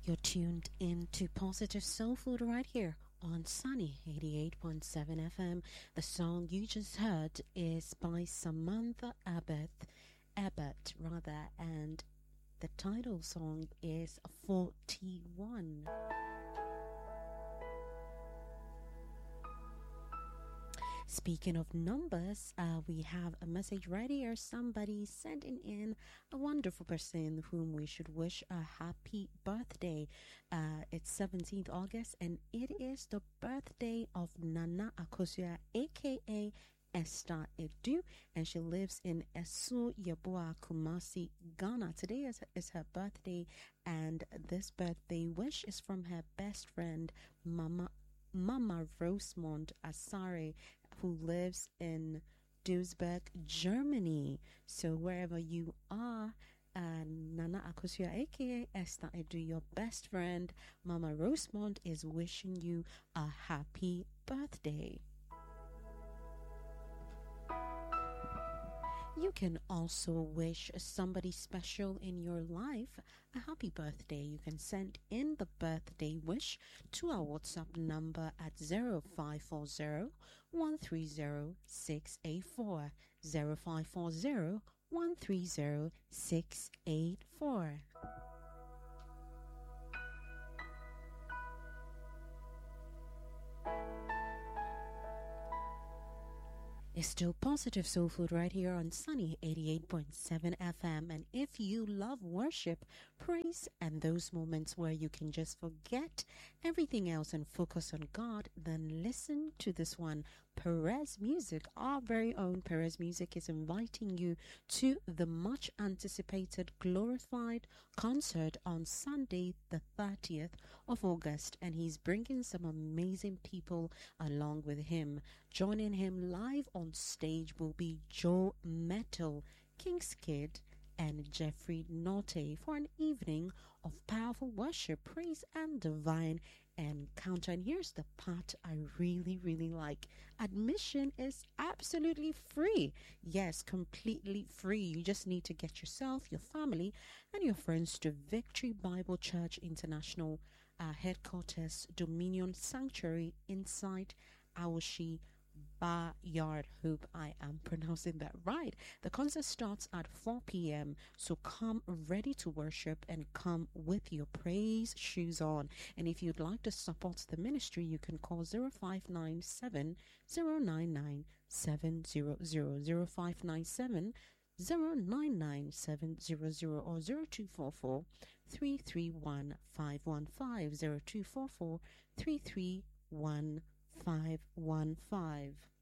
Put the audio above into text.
You're tuned in to Positive Soul Food right here on Sunny 88.7 FM. The song you just heard is by Samantha Abbott, and the title song is 41. Speaking of numbers, we have a message right here. Somebody sending in a wonderful person whom we should wish a happy birthday. It's 17th August, and it is the birthday of Nana Akosua, aka Esther Edu, and she lives in Esu Yabua, Kumasi, Ghana. Today is her birthday, and this birthday wish is from her best friend, Mama Rosemond Asare, who lives in Duisburg, Germany. So wherever you are, Nana Akosua, aka Esther Edu, your best friend, Mama Rosemond, is wishing you a happy birthday. You can also wish somebody special in your life a happy birthday. You can send in the birthday wish to our WhatsApp number at 0540 130 684. 0540 130 684. It's still Positive Soul Food right here on Sunny 88.7 FM. And if you love worship, praise, and those moments where you can just forget everything else and focus on God, then listen to this one. Perez Music, our very own Perez Music, is inviting you to the much anticipated Glorified concert on Sunday, the 30th of August. And he's bringing some amazing people along with him. Joining him live on stage will be Joe Metal, King's Kid, and Jeffrey Norte for an evening of powerful worship, praise, and divine encounter. And here's the part I really, really like. Admission is absolutely free. Yes, completely free. You just need to get yourself, your family, and your friends to Victory Bible Church International headquarters, Dominion Sanctuary inside Aoshi Bar Yard. Hope I am pronouncing that right. The concert starts at 4 p.m. So come ready to worship and come with your praise shoes on. And if you'd like to support the ministry, you can call 0597 099 700, 0597 099 700, or 0244 331 515, 0244 331 515.